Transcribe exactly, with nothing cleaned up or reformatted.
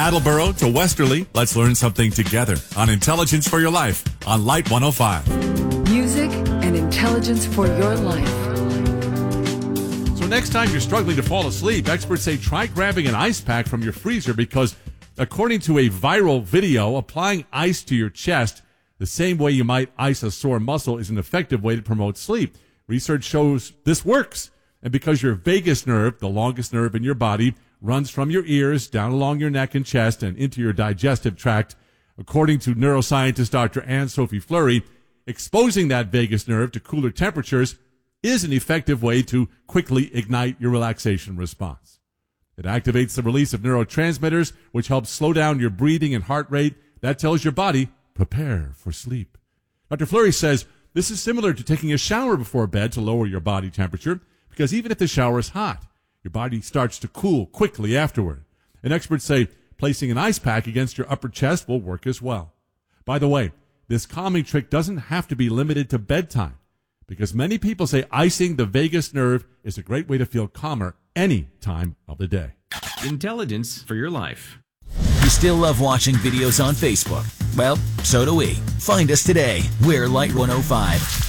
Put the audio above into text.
Attleboro to Westerly, let's learn something together on Intelligence for Your Life on Light one oh five. Music and intelligence for your life. So next time you're struggling to fall asleep, experts say try grabbing an ice pack from your freezer because, according to a viral video, applying ice to your chest the same way you might ice a sore muscle is an effective way to promote sleep. Research shows this works. And because your vagus nerve, the longest nerve in your body, runs from your ears down along your neck and chest and into your digestive tract, according to neuroscientist Doctor Anne-Sophie Fleury, exposing that vagus nerve to cooler temperatures is an effective way to quickly ignite your relaxation response. It activates the release of neurotransmitters, which helps slow down your breathing and heart rate. That tells your body, prepare for sleep. Doctor Fleury says this is similar to taking a shower before bed to lower your body temperature, because even if the shower is hot, your body starts to cool quickly afterward. And experts say placing an ice pack against your upper chest will work as well. By the way, this calming trick doesn't have to be limited to bedtime, because many people say icing the vagus nerve is a great way to feel calmer any time of the day. Intelligence for your life. You still love watching videos on Facebook? Well, so do we. Find us today. We're Light one oh five.